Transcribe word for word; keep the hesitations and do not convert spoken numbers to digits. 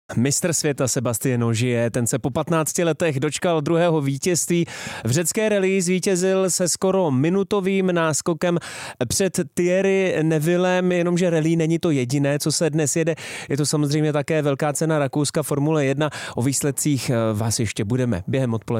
Mistr světa Sébastien Ogier, ten se po patnácti letech dočkal druhého vítězství. V řecké rally zvítězil se skoro minutovým náskokem před Thierry Nevillem, jenomže rally není to jediné, co se dnes jede. Je to samozřejmě také velká cena Rakouska Formule jedna. O výsledcích vás ještě budeme během odpoledne